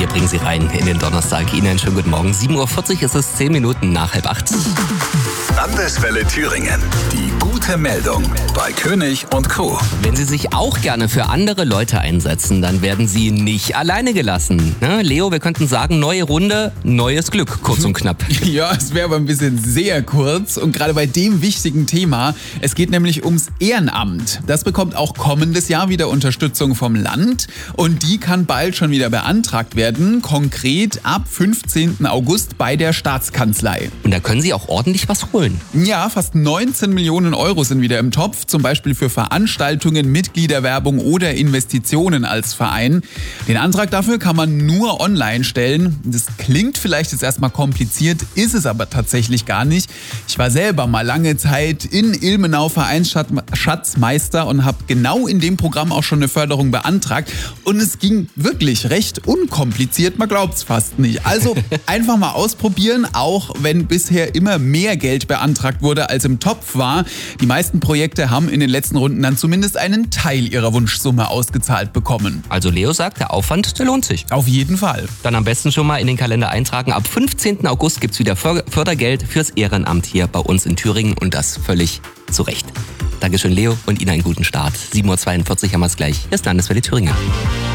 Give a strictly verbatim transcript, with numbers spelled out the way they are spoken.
Wir bringen Sie rein in den Donnerstag. Ihnen einen schönen guten Morgen. sieben Uhr vierzig ist es, zehn Minuten nach halb acht. Landeswelle Thüringen. Die gute Meldung bei König und Co. Wenn Sie sich auch gerne für andere Leute einsetzen, dann werden Sie nicht alleine gelassen. Ne? Leo, wir könnten sagen, neue Runde, neues Glück, kurz und knapp. Ja, es wäre aber ein bisschen sehr kurz und gerade bei dem wichtigen Thema. Es geht nämlich ums Ehrenamt. Das bekommt auch kommendes Jahr wieder Unterstützung vom Land und die kann bald schon wieder beantragt werden. Konkret ab fünfzehnten August bei der Staatskanzlei. Und da können Sie auch ordentlich was holen. Ja, fast neunzehn Millionen Euro sind wieder im Topf, zum Beispiel für Veranstaltungen, Mitgliederwerbung oder Investitionen als Verein. Den Antrag dafür kann man nur online stellen. Das klingt vielleicht jetzt erstmal kompliziert, ist es aber tatsächlich gar nicht. Ich war selber mal lange Zeit in Ilmenau Vereinsschatzmeister und habe genau in dem Programm auch schon eine Förderung beantragt. Und es ging wirklich recht unkompliziert, man glaubt es fast nicht. Also einfach mal ausprobieren, auch wenn bisher immer mehr Geld beantragt wurde, als im Topf war. Die meisten Projekte haben in den letzten Runden dann zumindest einen Teil ihrer Wunschsumme ausgezahlt bekommen. Also Leo sagt, der Aufwand, der lohnt sich. Auf jeden Fall. Dann am besten schon mal in den Kalender eintragen. Ab fünfzehnten August gibt es wieder Fördergeld fürs Ehrenamt hier bei uns in Thüringen und das völlig zu Recht. Dankeschön, Leo, und Ihnen einen guten Start. sieben Uhr zweiundvierzig haben wir es gleich. Hier ist Landeswelle Thüringen.